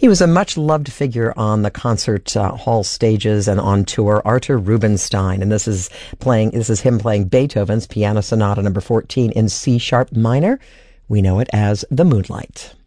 He was a much-loved figure on the concert hall stages and on tour, Artur Rubinstein, and this is him playing Beethoven's Piano Sonata Number 14 in C-sharp minor. We know it as The Moonlight.